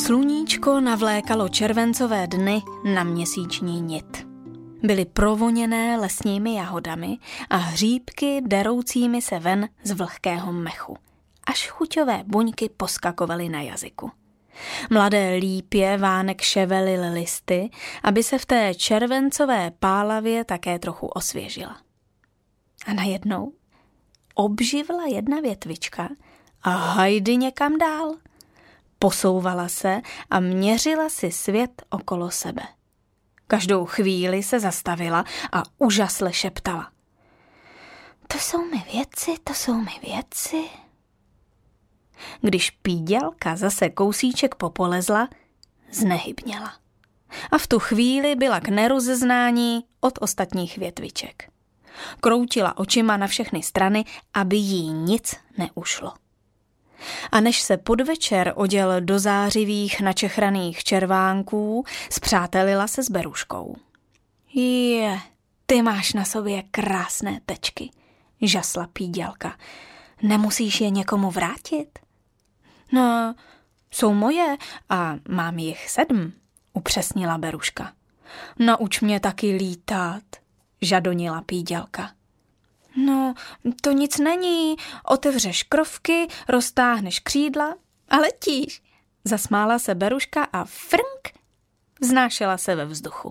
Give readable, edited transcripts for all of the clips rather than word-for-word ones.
Sluníčko navlékalo červencové dny na měsíční nit. Byly provoněné lesními jahodami a hříbky deroucími se ven z vlhkého mechu. Až chuťové buňky poskakovaly na jazyku. Mladé lípě vánek ševelil listy, aby se v té červencové pálavě také trochu osvěžila. A najednou obživla jedna větvička a hajdy někam dál. Posouvala se a měřila si svět okolo sebe. Každou chvíli se zastavila a úžasle šeptala. To jsou mi věci. Když pídělka zase kousíček popolezla, znehybněla. A v tu chvíli byla k nerozeznání od ostatních větviček. Kroutila očima na všechny strany, aby jí nic neušlo. A než se podvečer oděl do zářivých načechraných červánků, spřátelila se s Beruškou. Ty máš na sobě krásné tečky, žasla pídělka. Nemusíš je někomu vrátit? No, jsou moje a mám jich 7, upřesnila Beruška. Nauč mě taky lítat, žadonila pídělka. No, to nic není, otevřeš krovky, roztáhneš křídla a letíš. Zasmála se Beruška a frnk, vznášela se ve vzduchu.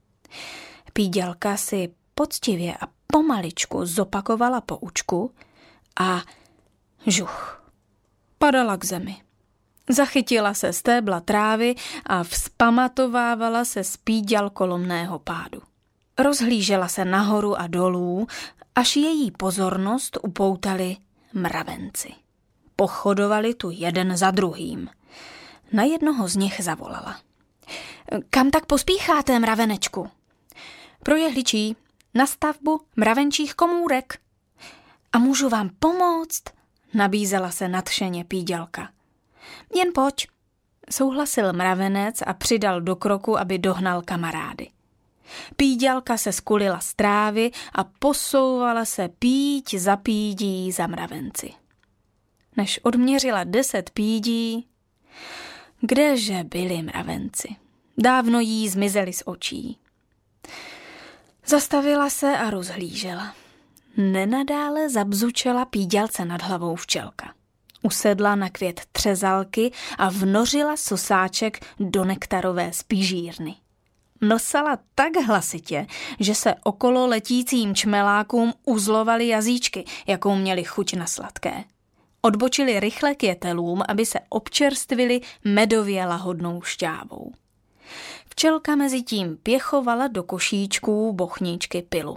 Pídělka si poctivě a pomaličku zopakovala poučku a žuch, padala k zemi. Zachytila se stébla trávy a vzpamatovávala se z pídělkolomného pádu. Rozhlížela se nahoru a dolů, až její pozornost upoutali mravenci. Pochodovali tu jeden za druhým. Na jednoho z nich zavolala. Kam tak pospícháte, mravenečku? Pro jehličí, na stavbu mravenčích komůrek. A můžu vám pomoct? Nabízela se nadšeně pídělka. Jen pojď, souhlasil mravenec a přidal do kroku, aby dohnal kamarády. Pídělka se skulila z trávy a posouvala se píď za pídí za mravenci. Než odměřila 10 pídí, kdeže byli mravenci? Dávno jí zmizeli z očí. Zastavila se a rozhlížela. Nenadále zabzučela pídělce nad hlavou včelka. Usedla na květ třezalky a vnořila sosáček do nektarové spížírny. Mlsala tak hlasitě, že se okolo letícím čmelákům uzlovaly jazyčky, jakou měli chuť na sladké. Odbočili rychle k jetelům, aby se občerstvili medově lahodnou šťávou. Včelka mezi tím pěchovala do košíčků bochníčky pilu.